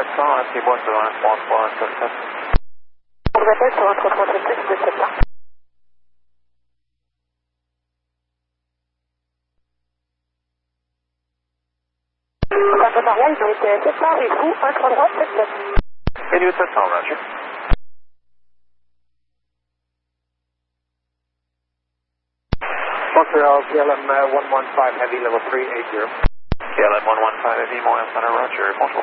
700, c'est moi sur 13377. On vous appelle sur 13377, vous êtes là. Partenariat, ils ont été 700 et vous, 13377. Et du 700, Roger. Montreal, KLM 115 Heavy, level 380. KLM 115 Heavy, Montreal Center, Roger, bonjour.